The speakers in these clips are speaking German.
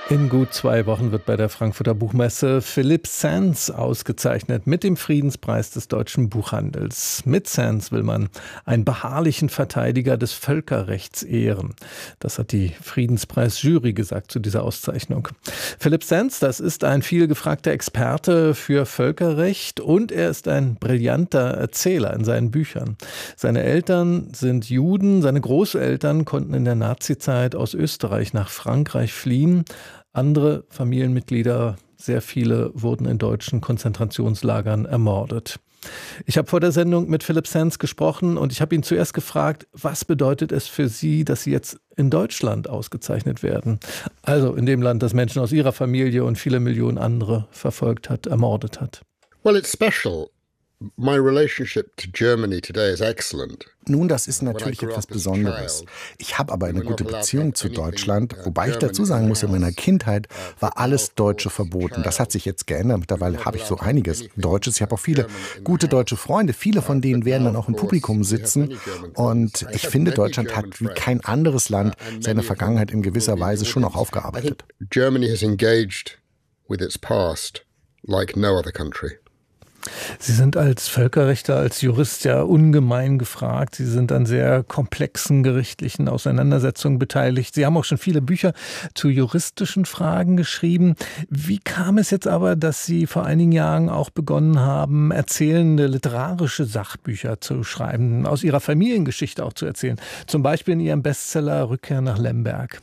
In gut 2 Wochen wird bei der Frankfurter Buchmesse Philipp Sands ausgezeichnet mit dem Friedenspreis des deutschen Buchhandels. Mit Sands will man einen beharrlichen Verteidiger des Völkerrechts ehren. Das hat die Friedenspreis-Jury gesagt zu dieser Auszeichnung. Philipp Sands, das ist ein viel gefragter Experte für Völkerrecht und er ist ein brillanter Erzähler in seinen Büchern. Seine Eltern sind Juden, seine Großeltern konnten in der Nazizeit aus Österreich nach Frankreich fliehen. Andere Familienmitglieder, sehr viele, wurden in deutschen Konzentrationslagern ermordet. Ich habe vor der Sendung mit Philipp Sands gesprochen und ich habe ihn zuerst gefragt, was bedeutet es für Sie, dass Sie jetzt in Deutschland ausgezeichnet werden? Also in dem Land, das Menschen aus Ihrer Familie und viele Millionen andere verfolgt hat, ermordet hat. Well, it's special. My relationship to Germany today is excellent. Nun, das ist natürlich etwas Besonderes. Ich habe aber eine gute Beziehung zu Deutschland, wobei ich dazu sagen muss, in meiner Kindheit war alles Deutsche verboten. Das hat sich jetzt geändert. Mittlerweile habe ich so einiges Deutsches. Ich habe auch viele gute deutsche Freunde. Viele von denen werden dann auch im Publikum sitzen. Und ich finde, Deutschland hat wie kein anderes Land seine Vergangenheit in gewisser Weise schon auch aufgearbeitet. Germany has engaged with its past like no other country. Sie sind als Völkerrechtler, als Jurist ja ungemein gefragt. Sie sind an sehr komplexen gerichtlichen Auseinandersetzungen beteiligt. Sie haben auch schon viele Bücher zu juristischen Fragen geschrieben. Wie kam es jetzt aber, dass Sie vor einigen Jahren auch begonnen haben, erzählende literarische Sachbücher zu schreiben, aus Ihrer Familiengeschichte auch zu erzählen? Zum Beispiel in Ihrem Bestseller Rückkehr nach Lemberg.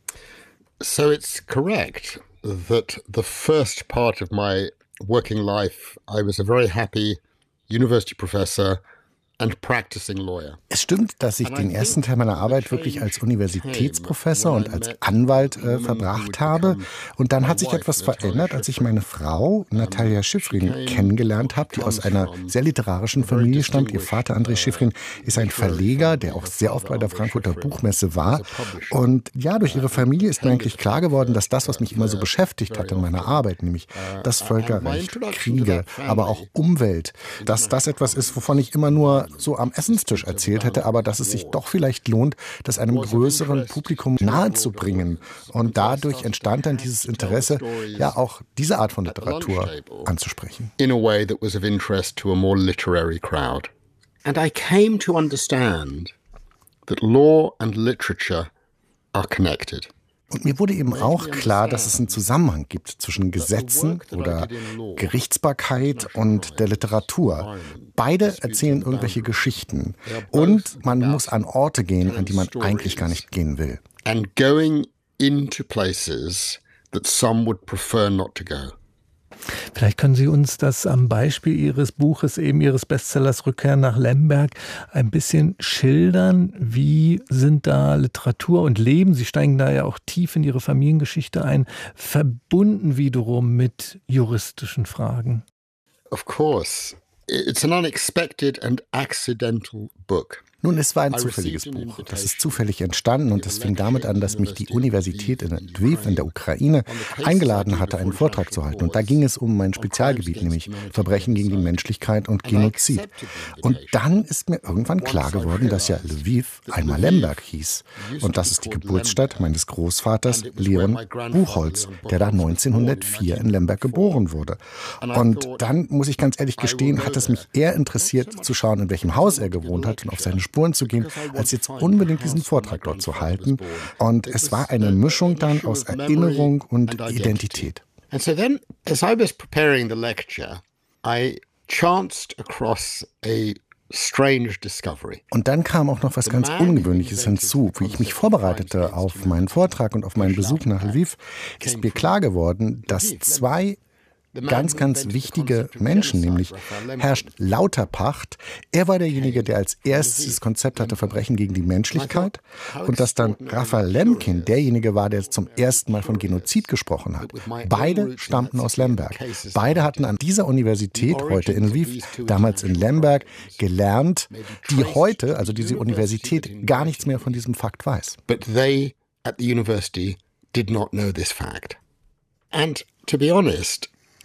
So it's correct that the first part of my working life, I was a very happy university professor and practicing lawyer. Es stimmt, dass ich den ersten Teil meiner Arbeit wirklich als Universitätsprofessor und als Anwalt verbracht habe. Und dann hat sich etwas verändert, als ich meine Frau, Natalia Schifrin, kennengelernt habe, die aus einer sehr literarischen Familie stammt. Ihr Vater, André Schifrin, ist ein Verleger, der auch sehr oft bei der Frankfurter Buchmesse war. Und ja, durch ihre Familie ist mir eigentlich klar geworden, dass das, was mich immer so beschäftigt hat in meiner Arbeit, nämlich das Völkerrecht, Kriege, aber auch Umwelt, dass das etwas ist, wovon ich immer nur so am Essenstisch erzählt hätte, aber dass es sich doch vielleicht lohnt, das einem größeren Publikum nahezubringen. Und dadurch entstand dann dieses Interesse, ja auch diese Art von Literatur anzusprechen. In a way that was of interest to a more literary crowd. And I came to understand that law and literature are connected. Und mir wurde eben auch klar, dass es einen Zusammenhang gibt zwischen Gesetzen oder Gerichtsbarkeit und der Literatur. Beide erzählen irgendwelche Geschichten. Und man muss an Orte gehen, an die man eigentlich gar nicht gehen will. And going into places that some would prefer not to go. Vielleicht können Sie uns das am Beispiel Ihres Buches, eben Ihres Bestsellers Rückkehr nach Lemberg, ein bisschen schildern. Wie sind da Literatur und Leben, Sie steigen da ja auch tief in Ihre Familiengeschichte ein, verbunden wiederum mit juristischen Fragen? Of course. It's an unexpected and accidental book. Nun, es war ein zufälliges Buch. Das ist zufällig entstanden und es fing damit an, dass mich die Universität in Lviv in der Ukraine eingeladen hatte, einen Vortrag zu halten. Und da ging es um mein Spezialgebiet, nämlich Verbrechen gegen die Menschlichkeit und Genozid. Und dann ist mir irgendwann klar geworden, dass ja Lviv einmal Lemberg hieß. Und das ist die Geburtsstadt meines Großvaters Leon Buchholz, der da 1904 in Lemberg geboren wurde. Und dann, muss ich ganz ehrlich gestehen, hat es mich eher interessiert zu schauen, in welchem Haus er gewohnt hat und auf seine Spuren zu gehen, als jetzt unbedingt diesen Vortrag dort zu halten. Und es war eine Mischung dann aus Erinnerung und Identität. And so then, as I was preparing the lecture, I chanced across a strange discovery. Und dann kam auch noch was ganz Ungewöhnliches hinzu. Wie ich mich vorbereitete auf meinen Vortrag und auf meinen Besuch nach Lviv, ist mir klar geworden, dass zwei ganz wichtige Menschen, nämlich Herrscht Lauterpacht. Er war derjenige, der als erstes das Konzept hatte, Verbrechen gegen die Menschlichkeit. Und dass dann Raphael Lemkin derjenige war, der zum ersten Mal von Genozid gesprochen hat. Beide stammten aus Lemberg. Beide hatten an dieser Universität, heute in Lviv, damals in Lemberg, gelernt, die heute, also diese Universität, gar nichts mehr von diesem Fakt weiß. But they at the university did not know this fact. And to be honest,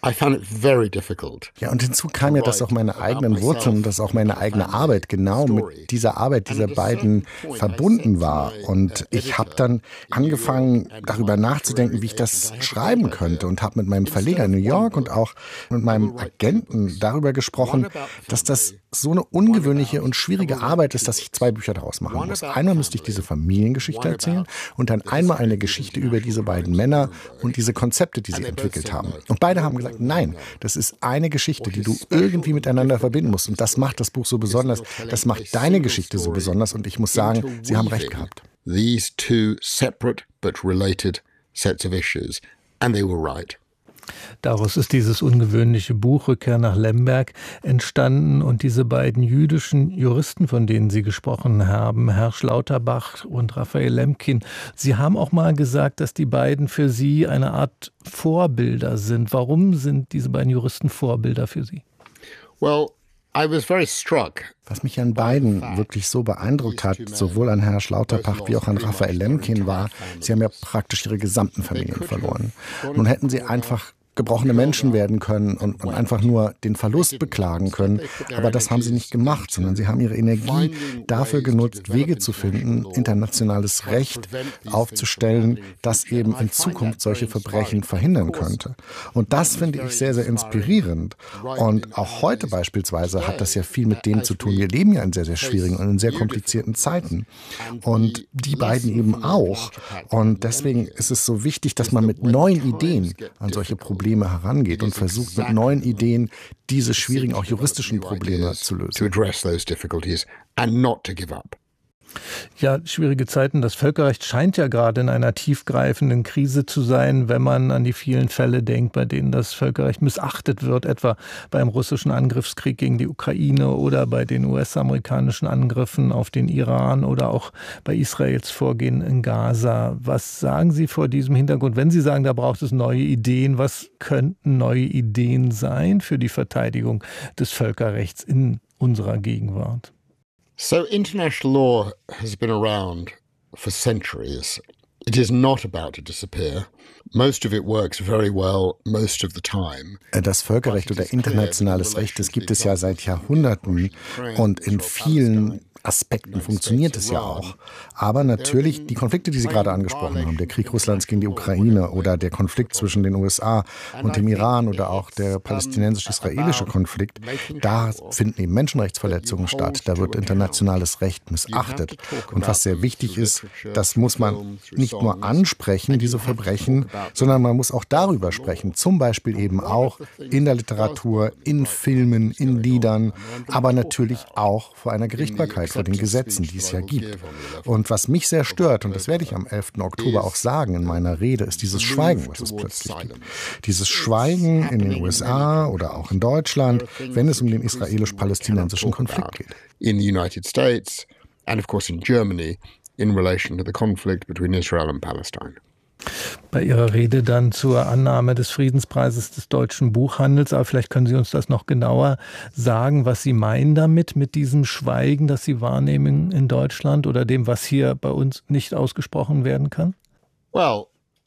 I found it very difficult. Ja, und hinzu kam ja, dass auch meine eigenen Wurzeln und dass auch meine eigene Arbeit genau mit dieser Arbeit dieser beiden verbunden war. Und ich habe dann angefangen, darüber nachzudenken, wie ich das schreiben könnte und habe mit meinem Verleger in New York und auch mit meinem Agenten darüber gesprochen, dass das so eine ungewöhnliche und schwierige Arbeit ist, dass ich 2 Bücher daraus machen muss. Einmal müsste ich diese Familiengeschichte erzählen und dann einmal eine Geschichte über diese beiden Männer und diese Konzepte, die sie entwickelt haben. Und beide haben gesagt, nein, das ist eine Geschichte, die du irgendwie miteinander verbinden musst. Und das macht das Buch so besonders. Das macht deine Geschichte so besonders. Und ich muss sagen, sie haben recht gehabt. These two separate but related sets of issues. And they were right. Daraus ist dieses ungewöhnliche Buch Rückkehr nach Lemberg entstanden und diese beiden jüdischen Juristen, von denen Sie gesprochen haben, Hersch Lauterbach und Raphael Lemkin, Sie haben auch mal gesagt, dass die beiden für Sie eine Art Vorbilder sind. Warum sind diese beiden Juristen Vorbilder für Sie? Well, I was very struck. Was mich an beiden wirklich so beeindruckt hat, sowohl an Hersch Lauterbach wie auch an Raphael Lemkin, war, sie haben ja praktisch ihre gesamten Familien verloren. Nun hätten sie einfach gebrochene Menschen werden können und einfach nur den Verlust beklagen können. Aber das haben sie nicht gemacht, sondern sie haben ihre Energie dafür genutzt, Wege zu finden, internationales Recht aufzustellen, das eben in Zukunft solche Verbrechen verhindern könnte. Und das finde ich sehr, sehr inspirierend. Und auch heute beispielsweise hat das ja viel mit dem zu tun. Wir leben ja in sehr, sehr schwierigen und in sehr komplizierten Zeiten. Und die beiden eben auch. Und deswegen ist es so wichtig, dass man mit neuen Ideen an solche Probleme herangeht und versucht mit neuen Ideen diese schwierigen, auch juristischen Probleme zu lösen. Ja, schwierige Zeiten. Das Völkerrecht scheint ja gerade in einer tiefgreifenden Krise zu sein, wenn man an die vielen Fälle denkt, bei denen das Völkerrecht missachtet wird, etwa beim russischen Angriffskrieg gegen die Ukraine oder bei den US-amerikanischen Angriffen auf den Iran oder auch bei Israels Vorgehen in Gaza. Was sagen Sie vor diesem Hintergrund, wenn Sie sagen, da braucht es neue Ideen? Was könnten neue Ideen sein für die Verteidigung des Völkerrechts in unserer Gegenwart? So international law has been around for centuries. It is not about to disappear. Most of it works very well most of the time. Das Völkerrecht oder internationales Recht, das gibt es ja seit Jahrhunderten und in vielen Aspekten funktioniert es ja auch. Aber natürlich die Konflikte, die Sie gerade angesprochen haben, der Krieg Russlands gegen die Ukraine oder der Konflikt zwischen den USA und dem Iran oder auch der palästinensisch-israelische Konflikt, da finden eben Menschenrechtsverletzungen statt, da wird internationales Recht missachtet. Und was sehr wichtig ist, das muss man nicht nur ansprechen, diese Verbrechen, sondern man muss auch darüber sprechen, zum Beispiel eben auch in der Literatur, in Filmen, in Liedern, aber natürlich auch vor einer Gerichtsbarkeit, vor den Gesetzen, die es ja gibt. Und was mich sehr stört, und das werde ich am 11. Oktober auch sagen in meiner Rede, ist dieses Schweigen, was es plötzlich gibt. Dieses Schweigen in den USA oder auch in Deutschland, wenn es um den israelisch-palästinensischen Konflikt geht. In the United States and of course in Germany in relation to the conflict between Israel and Palestine. Bei Ihrer Rede dann zur Annahme des Friedenspreises des deutschen Buchhandels, aber vielleicht können Sie uns das noch genauer sagen, was Sie meinen damit, mit diesem Schweigen, das Sie wahrnehmen in Deutschland oder dem, was hier bei uns nicht ausgesprochen werden kann? Well,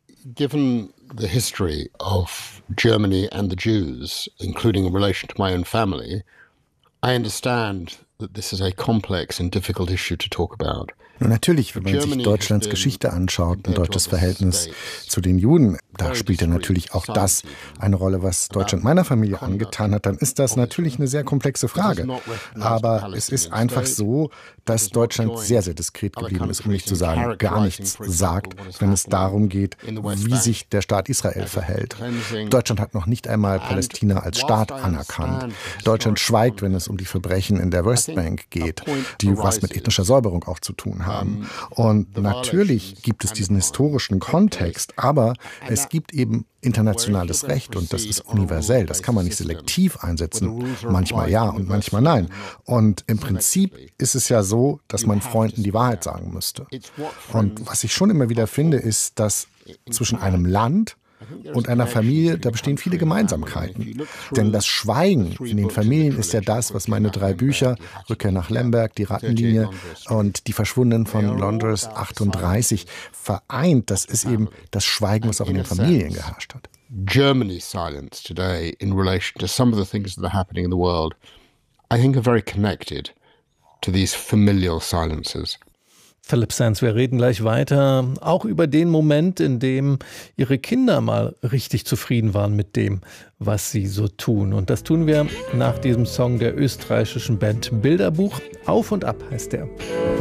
given the history of Germany and the Jews, including in relation to my own family, I understand that this is a complex and difficult issue to talk about. Nun natürlich, wenn man sich Deutschlands Geschichte anschaut, ein deutsches Verhältnis zu den Juden, da spielt ja natürlich auch das eine Rolle, was Deutschland meiner Familie angetan hat, dann ist das natürlich eine sehr komplexe Frage. Aber es ist einfach so, dass Deutschland sehr, sehr diskret geblieben ist, um nicht zu sagen, gar nichts sagt, wenn es darum geht, wie sich der Staat Israel verhält. Deutschland hat noch nicht einmal Palästina als Staat anerkannt. Deutschland schweigt, wenn es um die Verbrechen in der Westbank geht, die was mit ethnischer Säuberung auch zu tun haben. Und natürlich gibt es diesen historischen Kontext, aber es gibt eben internationales Recht und das ist universell. Das kann man nicht selektiv einsetzen. Manchmal ja und manchmal nein. Und im Prinzip ist es ja so, dass man Freunden die Wahrheit sagen müsste. Und was ich schon immer wieder finde, ist, dass zwischen einem Land und einer Familie, da bestehen viele Gemeinsamkeiten. Denn das Schweigen in den Familien ist ja das, was meine 3 Bücher, Rückkehr nach Lemberg, Die Rattenlinie und Die Verschwundenen von Londres 38 vereint. Das ist eben das Schweigen, was auch in den Familien geherrscht hat. Germany's silence today in relation to some of the things that are happening in the world, I think are very connected to these familial silences. Philip Sands, wir reden gleich weiter, auch über den Moment, in dem Ihre Kinder mal richtig zufrieden waren mit dem, was Sie so tun. Und das tun wir nach diesem Song der österreichischen Band Bilderbuch. Auf und ab heißt der.